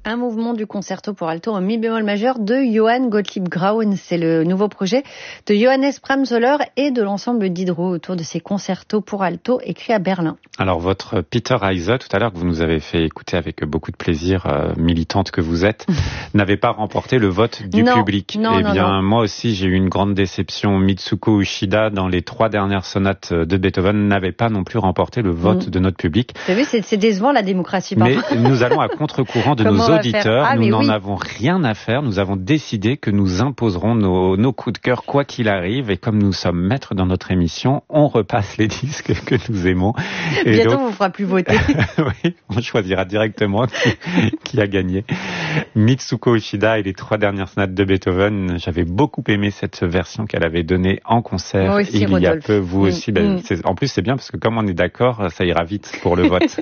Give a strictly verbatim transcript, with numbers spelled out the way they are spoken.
Un mouvement du concerto pour alto en mi bémol majeur de Johann Gottlieb Graun. C'est le nouveau projet de Johannes Brahms-Zoller et de l'ensemble Diderot autour de ces concertos pour alto écrits à Berlin. Alors votre Peter Heise, tout à l'heure que vous nous avez fait écouter avec beaucoup de plaisir, euh, militante que vous êtes, n'avait pas remporté le vote du non, public. Non, eh non, bien, non. moi aussi, j'ai eu une grande déception. Mitsuko Uchida, dans les trois dernières sonates de Beethoven, n'avait pas non plus remporté le vote mmh. de notre public. Vous avez vu, c'est, c'est décevant la démocratie. Mais nous allons à contre-courant de nos auditeurs. Ah, nous n'en oui. avons rien à faire. Nous avons décidé que nous imposerons nos, nos coups de cœur quoi qu'il arrive. Et comme nous sommes maîtres dans notre émission, on repasse les disques que nous aimons. Et bientôt, donc, on ne vous fera plus voter. Oui, on choisira directement qui, qui a gagné. Mitsuko Uchida et les trois dernières sonates de Beethoven. J'avais beaucoup aimé cette version qu'elle avait donnée en concert aussi, il Rodolphe. y a peu. Vous mmh. aussi. Ben, mmh. c'est, en plus, c'est bien parce que comme on est d'accord, ça ira vite pour le vote.